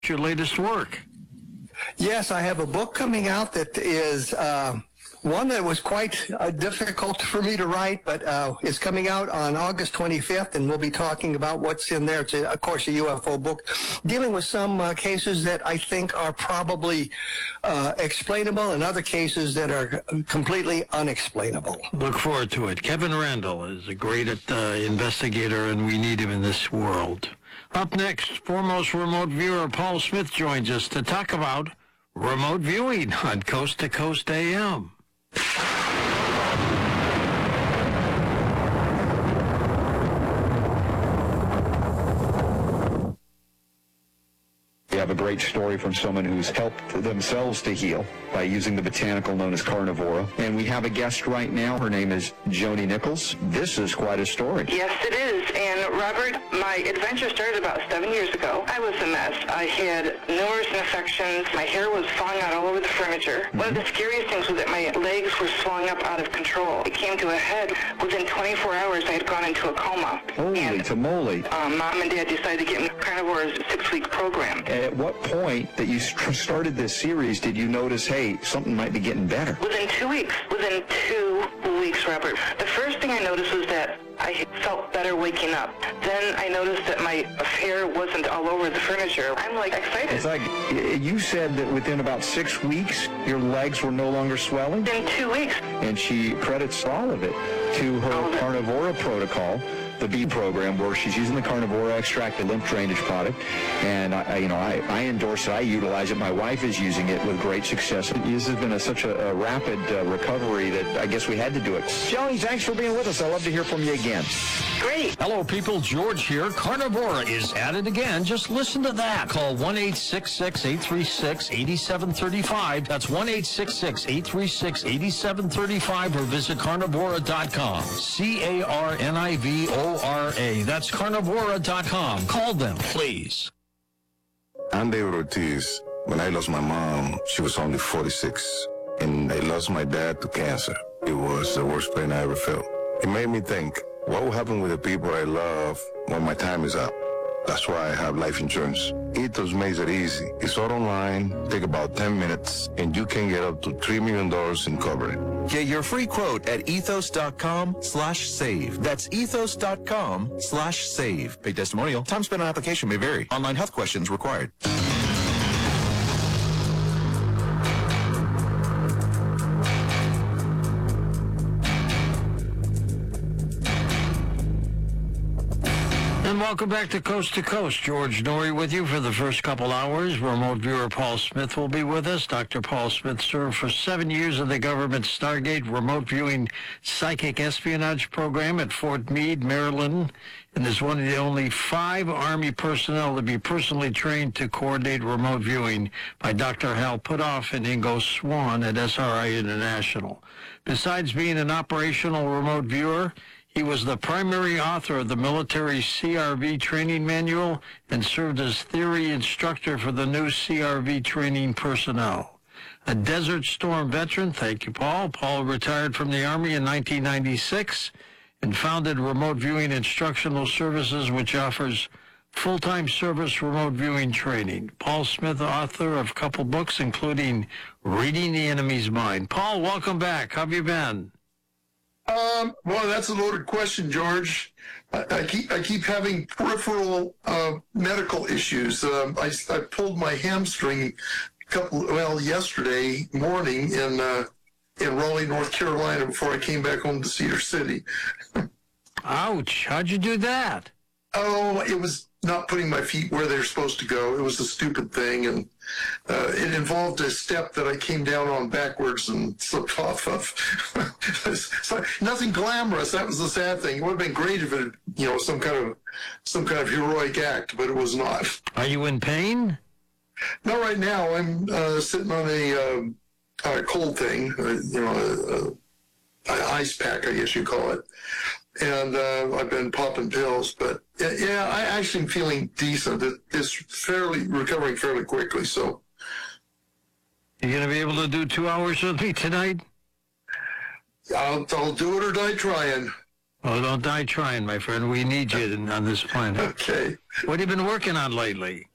your latest work. Yes, I have a book coming out that is one that was quite difficult for me to write, but it's coming out on August 25th, and we'll be talking about what's in there. It's, of course, a UFO book dealing with some cases that I think are probably explainable and other cases that are completely unexplainable. Look forward to it. Kevin Randle is a great investigator, and we need him in this world. Up next, foremost remote viewer Paul Smith joins us to talk about remote viewing on Coast to Coast AM. We have a great story from someone who's helped themselves to heal by using the botanical known as carnivora. And we have a guest right now. Her name is Joni Nichols. This is quite a story. Yes, it is. And Robert, my adventure started about 7 years ago. I was a mess. I had numerous infections. My hair was falling out all over the furniture. One of the scariest things was that my legs were swelling up out of control. It came to a head. Within 24 hours, I had gone into a coma. Holy tamale. Mom and Dad decided to get me Carnivore's 6-week program. At what point that you started this series did you notice, hey, something might be getting better? Within 2 weeks. Within 2 weeks, Robert. The first thing I noticed was that I felt better waking up. Then I noticed that my hair wasn't all over the furniture. I'm like excited. It's like you said that within about 6 weeks, your legs were no longer swelling? Within 2 weeks. And she credits all of it to her Carnivora protocol, the B program, where she's using the Carnivora extracted lymph drainage product. And I endorse it. I utilize it. My wife is using it with great success. This has been such a rapid recovery that I guess we had to do it. Joni, thanks for being with us. I'd love to hear from you again. Great. Hello, people. George here. Carnivora is at it again. Just listen to that. Call 1-866-836-8735. That's 1-866-836-8735 or visit carnivora.com. CARNIVORA. That's carnivora.com. Call them, please. I'm David Ortiz. When I lost my mom, she was only 46. And I lost my dad to cancer. It was the worst pain I ever felt. It made me think, what will happen with the people I love when my time is up? That's why I have life insurance. Ethos makes it easy. It's all online, take about 10 minutes, and you can get up to $3 million in coverage. Get your free quote at ethos.com/save. That's ethos.com/save. Paid testimonial. Time spent on application may vary. Online health questions required. Welcome back to Coast. George Noory with you for the first couple hours. Remote viewer Paul Smith will be with us. Dr. Paul Smith served for 7 years in the government Stargate remote viewing psychic espionage program at Fort Meade, Maryland, and is one of the only 5 Army personnel to be personally trained to coordinate remote viewing by Dr. Hal Puthoff and Ingo Swann at SRI International. Besides being an operational remote viewer, he was the primary author of the military CRV training manual and served as theory instructor for the new CRV training personnel. A Desert Storm veteran, thank you, Paul. Paul retired from the Army in 1996 and founded Remote Viewing Instructional Services, which offers full-time service remote viewing training. Paul Smith, author of a couple books, including Reading the Enemy's Mind. Paul, welcome back. How have you been? Well, that's a loaded question, George. I keep having peripheral medical issues. I pulled my hamstring yesterday morning in Raleigh, North Carolina, before I came back home to Cedar City. Ouch! How'd you do that? Oh, it was not putting my feet where they're supposed to go. It was a stupid thing, and it involved a step that I came down on backwards and slipped off of. So nothing glamorous. That was the sad thing. It would have been great if it, some kind of heroic act, but it was not. Are you in pain? Not right now. I'm sitting on a cold thing, an ice pack, I guess you call it. And I've been popping pills, but yeah, I actually am feeling decent. It's recovering fairly quickly. So, you gonna be able to do 2 hours with me tonight? I'll do it or die trying. Oh, don't die trying, my friend. We need you on this planet. Okay. What have you been working on lately?